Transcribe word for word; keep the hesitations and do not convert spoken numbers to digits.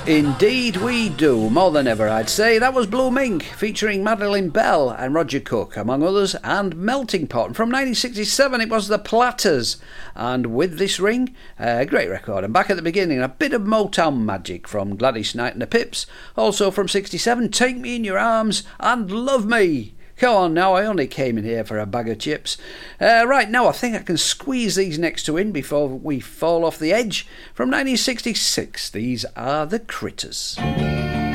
Indeed we do, more than ever I'd say. That was Blue Mink featuring Madeline Bell and Roger Cook among others, and Melting Pot. And from nineteen sixty-seven it was the Platters and With This Ring, a great record. And back at the beginning, a bit of Motown magic from Gladys Knight and the Pips. Also from sixty-seven, Take Me in Your Arms and Love Me. Come on now, I only came in here for a bag of chips. Uh, right, now I think I can squeeze these next two in before we fall off the edge. From nineteen sixty-six, these are the Critters.